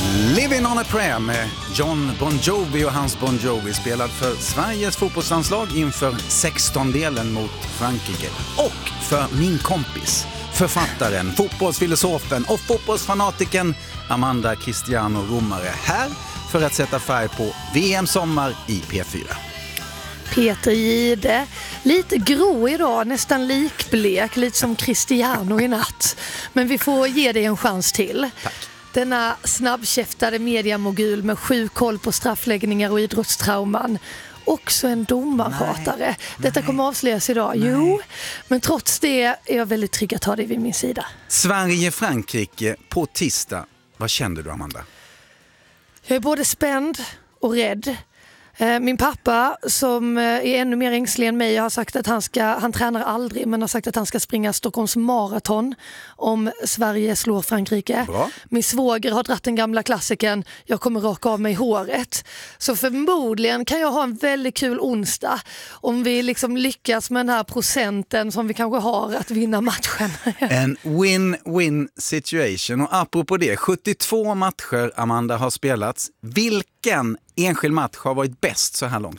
Living on a prayer med John Bon Jovi och hans Bon Jovi spelad för Sveriges fotbollslandslag inför 16-delen mot Frankrike. Och för min kompis, författaren, fotbollsfilosofen och fotbollsfanatiken Amanda Cristiano Romare här för att sätta färg på VM-sommar i P4. Peter Gide, lite grå idag, nästan likblek, lite som Cristiano i natt. Men vi får ge dig en chans till. Tack. Denna snabbkäftade mediamogul med 7 koll på straffläggningar och idrottstrauman. Också en domarhatare. Detta kommer avslöjas idag. Jo, men trots det är jag väldigt trygg att ha dig vid min sida. Sverige-Frankrike på tisdag. Vad kände du, Amanda? Jag är både spänd och rädd. Min pappa, som är ännu mer ängslig än mig, har sagt att han tränar aldrig, men har sagt att han ska springa Stockholms maraton om Sverige slår Frankrike. Bra. Min svåger har dratt den gamla klassiken, jag kommer raka av mig håret. Så förmodligen kan jag ha en väldigt kul onsdag om vi liksom lyckas med den här procenten som vi kanske har att vinna matchen. En win-win situation. Och apropå det, 72 matcher, Amanda, har spelats. Vilken enskild match har varit bäst så här långt?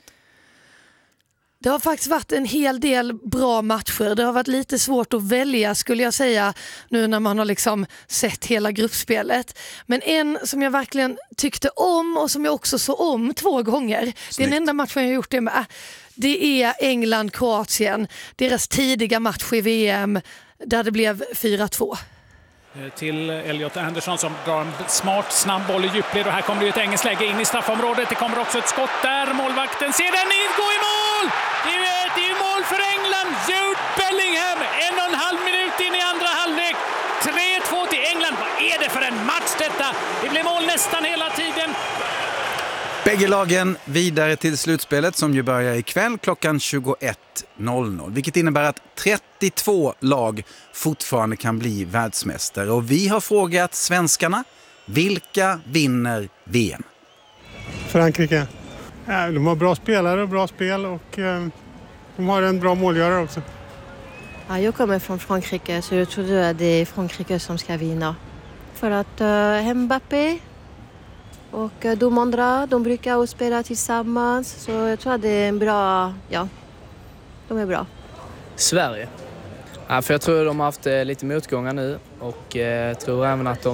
Det har faktiskt varit en hel del bra matcher. Det har varit lite svårt att välja, skulle jag säga, nu när man har liksom sett hela gruppspelet. Men en som jag verkligen tyckte om och som jag också såg om 2 gånger. Snyggt. Det är den enda matchen jag har gjort det med. Det är England-Kroatien. Deras tidiga match i VM där det blev 4-2. Till Elliot Anderson som drar en smart, snabb boll i djupled och här kommer det ett engelskt läge in i straffområdet. Det kommer också ett skott där, målvakten ser den in, gå i mål! Det är mål för England, Jude Bellingham, 1,5 minut in i andra halvlek, 3-2 till England. Vad är det för en match detta? Det blir mål nästan hela tiden. Bägge lagen vidare till slutspelet som ju börjar ikväll klockan 21.00. Vilket innebär att 32 lag fortfarande kan bli världsmästare. Och vi har frågat svenskarna, vilka vinner VM? Frankrike. Ja, de har bra spelare och bra spel och de har en bra målgörare också. Ja, jag kommer från Frankrike så jag tror att det är Frankrike som ska vinna. För att Mbappé och de andra, de brukar spela tillsammans. Så jag tror att det är en bra, de är bra. Sverige. Ja, för jag tror att de har haft lite motgångar nu. Och tror även att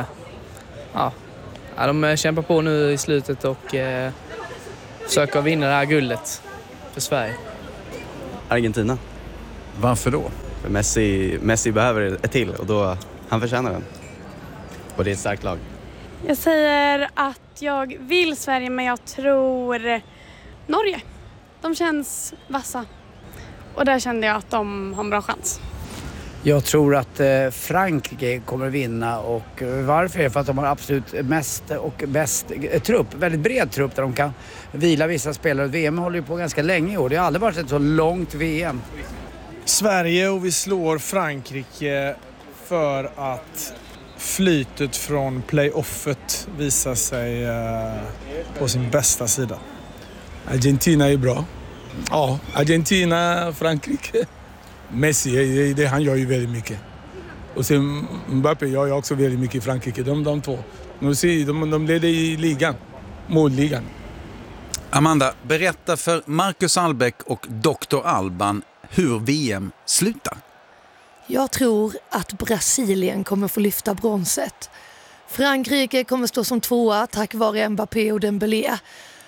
de kämpar på nu i slutet och försöker vinna det här guldet för Sverige. Argentina. Varför då? För Messi behöver ett till och då han förtjänar den. Och det är ett starkt lag. Jag säger att jag vill Sverige, men jag tror Norge. De känns vassa. Och där kände jag att de har en bra chans. Jag tror att Frankrike kommer vinna. Och varför är det? För att de har absolut mest och bäst trupp. Väldigt bred trupp där de kan vila vissa spelare. VM håller ju på ganska länge i år. Det har aldrig varit ett så långt VM. Sverige, och vi slår Frankrike för att flytet från playoffet visar sig på sin bästa sida. Argentina är bra. Ja, Argentina, Frankrike. Messi, han gör ju väldigt mycket. Och sen Mbappé gör ju också väldigt mycket i Frankrike. De två. De leder i ligan, målligan. Amanda, berätta för Marcus Albeck och Dr. Alban hur VM slutar. Jag tror att Brasilien kommer få lyfta bronset. Frankrike kommer stå som 2:a tack vare Mbappé och Dembélé.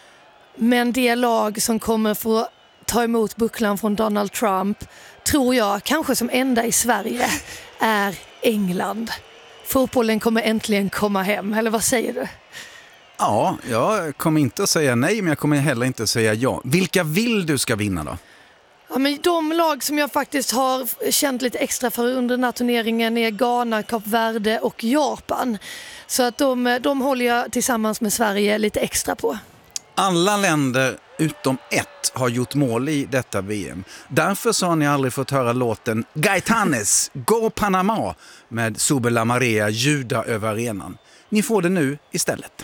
Men det lag som kommer få ta emot bucklan från Donald Trump, tror jag, kanske som enda i Sverige, är England. Fotbollen kommer äntligen komma hem, eller vad säger du? Ja, jag kommer inte att säga nej, men jag kommer heller inte att säga ja. Vilka vill du ska vinna då? Ja, men de lag som jag faktiskt har känt lite extra för under den här turneringen är Ghana, Kap Verde och Japan. Så att de håller jag tillsammans med Sverige lite extra på. Alla länder utom ett har gjort mål i detta VM. Därför så har ni aldrig fått höra låten Gaitanes, Go Panama med Sube La Marea ljuda över arenan. Ni får det nu istället.